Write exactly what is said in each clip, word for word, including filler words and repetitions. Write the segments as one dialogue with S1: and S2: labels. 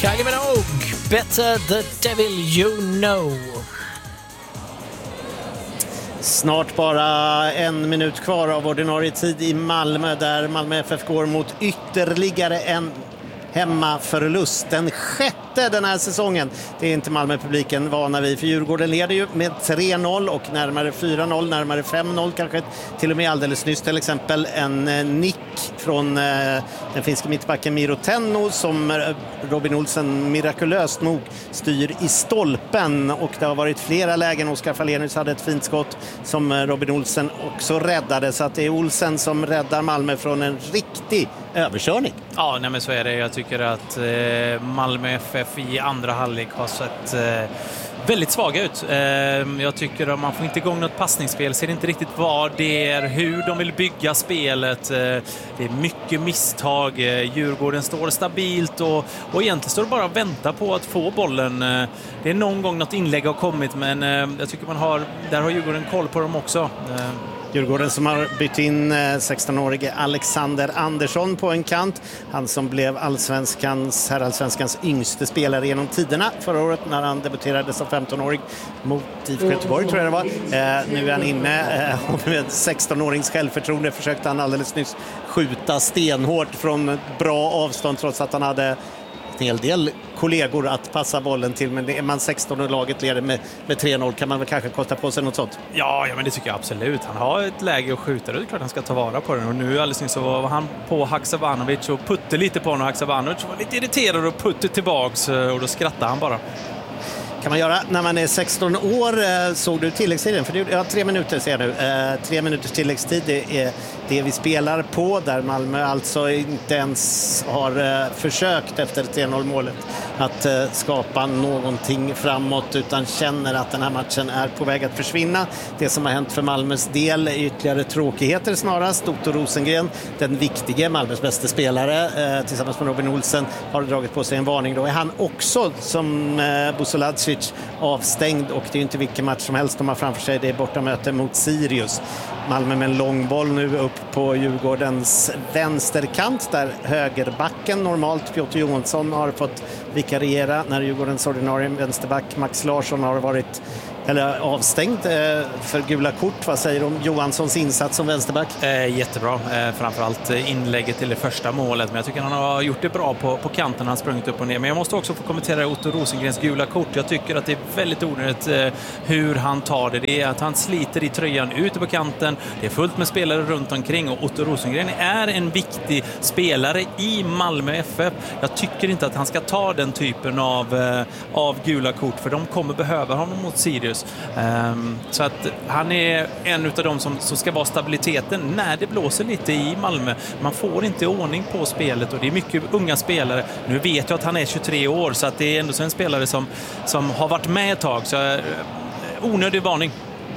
S1: Kylie Minogue, Better the Devil You Know.
S2: Snart bara en minut kvar av ordinarie tid i Malmö, där Malmö F F går mot ytterligare en hemmaförlust. Den sjätte den här säsongen. Det är inte Malmö-publiken vana vid, för Djurgården leder ju med tre noll och närmare fyra noll, närmare fem noll kanske. Till och med alldeles nyss till exempel en nick från eh, den finska mittbacken Miro Tenno som Robin Olsen mirakulöst nog styr i stolpen, och det har varit flera lägen. Oskar Falenius hade ett fint skott som Robin Olsen också räddade, så att det är Olsen som räddar Malmö från en riktig överkörning.
S3: Ja, nej men så är det. Jag tycker att eh, Malmö F F i andra halvlek har sett eh, väldigt svaga ut. Eh, jag tycker att man får inte igång något passningsspel, ser inte riktigt vad det är, hur de vill bygga spelet. Eh, det är mycket misstag. Eh, Djurgården står stabilt och, och egentligen står det bara och väntar på att få bollen. Eh, det är någon gång något inlägg har kommit, men eh, jag tycker man har, där har Djurgården koll på dem också. Eh,
S2: Djurgården som har bytt in sexton-årige Alexander Andersson på en kant. Han som blev allsvenskans, herrallsvenskans yngste spelare genom tiderna förra året när han debuterade som femton-årig mot I F K Göteborg, tror jag det var. Eh, nu är han inne eh, och med sexton-årings självförtroende försökte han alldeles nyss skjuta stenhårt från bra avstånd, trots att han hade en hel del kollegor att passa bollen till, men är man sexton och laget leder med, med tre noll kan man väl kanske kosta på sig något sånt.
S3: Ja, ja, men det tycker jag absolut. Han har ett läge att skjuta, det är klart han ska ta vara på den, och nu alldeles nyss så var han på Haksabanovic och putte lite på honom, och Haksabanovic var lite irriterad och putte tillbaks, och då skrattade han bara.
S2: Kan man göra när man är sexton år. Såg du tilläggstiden? För det är tre minuter ser jag nu. Eh, tre minuters tilläggstid, det är det vi spelar på, där Malmö alltså inte ens har eh, försökt efter tre noll målet att eh, skapa någonting framåt, utan känner att den här matchen är på väg att försvinna. Det som har hänt för Malmös del är ytterligare tråkigheter snarast. Otto Rosengren, den viktige Malmös bästa spelare, eh, tillsammans med Robin Olsen, har dragit på sig en varning. Då är han också som eh, Busoladzic avstängd, och det är inte vilken match som helst de har framför sig. Det är bortamöte mot Sirius. Malmö med en lång boll nu upp på Djurgårdens vänsterkant, där högerbacken normalt Piotr Johansson har fått vikariera när Djurgårdens ordinarie vänsterback Max Larsson har varit eller avstängd eh, för gula kort. Vad säger du om Johanssons insats som vänsterback?
S3: Eh, jättebra, eh, framförallt inlägget till det första målet, men jag tycker han har gjort det bra på, på kanten, han har sprungit upp och ner. Men jag måste också få kommentera Otto Rosengrens gula kort. Jag tycker att det är väldigt onödigt eh, hur han tar det. Det är att han sliter i tröjan ute på kanten, det är fullt med spelare runt omkring, och Otto Rosengren är en viktig spelare i Malmö F F. Jag tycker inte att han ska ta den typen av, eh, av gula kort, för de kommer behöva honom mot Sirius. Um, så att han är en av dem som, som ska vara stabiliteten när det blåser lite i Malmö. Man får inte ordning på spelet, och det är mycket unga spelare. Nu vet jag att han är tjugotre år, så att det är ändå en spelare som, som har varit med ett tag, så uh, onödig varning.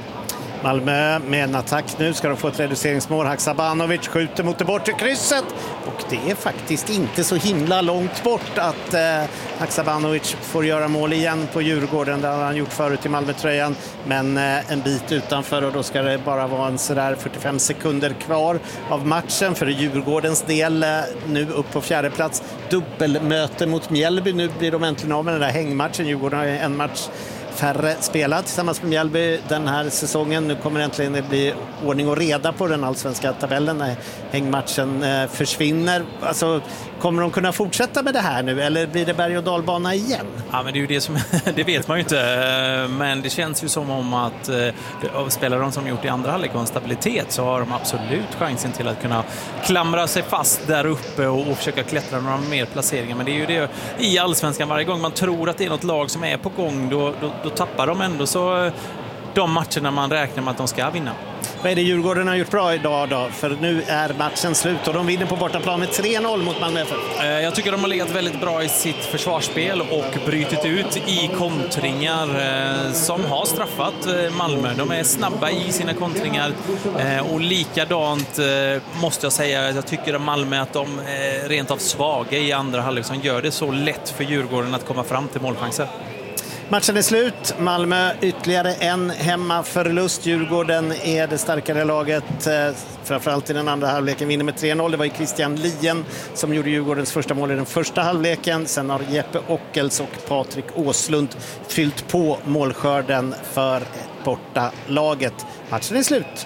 S2: Malmö med en attack nu, ska de få ett reduceringsmål. Haksabanovic skjuter mot det bortre krysset, och det är faktiskt inte så himla långt bort att eh, Haksabanovic får göra mål igen på Djurgården. Det har han gjort förut i Malmö-tröjan, men eh, en bit utanför, och då ska det bara vara en sådär fyrtiofem sekunder kvar av matchen för Djurgårdens del. Eh, nu upp på fjärde plats, dubbelmöte mot Mjällby. Nu blir de äntligen av med den där hängmatchen. Djurgården har en match färre spelat tillsammans med Mjällby den här säsongen. Nu kommer äntligen det bli ordning och reda på den allsvenska tabellen när hängmatchen eh, försvinner. Alltså, kommer de kunna fortsätta med det här nu, eller blir det berg- och dalbana igen?
S3: Ja, men det är ju det som, det vet man ju inte. Men det känns ju som om att av spelare de som gjort i andra halvlek och en stabilitet, så har de absolut chansen till att kunna klamra sig fast där uppe och, och försöka klättra några mer placeringar. Men det är ju det i allsvenskan, varje gång man tror att det är något lag som är på gång, då, då, då tappar de ändå så de matcherna man räknar med att de ska vinna.
S2: Vad är det Djurgården har gjort bra idag då? För nu är matchen slut och de vinner på bortaplan med tre noll mot Malmö F F.
S3: Jag tycker de har legat väldigt bra i sitt försvarsspel och brytit ut i kontringar som har straffat Malmö. De är snabba i sina kontringar, och likadant måste jag säga, jag tycker att Malmö att de är rent av svaga i andra halvlek som gör det så lätt för Djurgården att komma fram till målchanser.
S2: Matchen är slut. Malmö ytterligare en hemmaförlust. Djurgården är det starkare laget. Eh, framförallt i den andra halvleken vinner med tre noll. Det var ju Christian Lien som gjorde Djurgårdens första mål i den första halvleken. Sen har Jeppe Ockels och Patrik Åslund fyllt på målskörden för borta laget. Matchen är slut.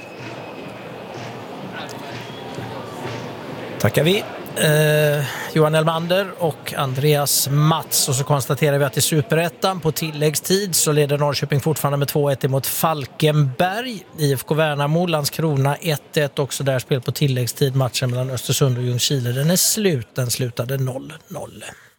S1: Tackar vi. Eh, Johan Elmander och Andreas Mats. Och så konstaterar vi att i Superettan på tilläggstid så leder Norrköping fortfarande med två ett emot Falkenberg. I F K Värnamo, Landskrona ett ett, också där spel på tilläggstid. Matchen mellan Östersund och Ljungskile, den är slut. Den slutade noll noll.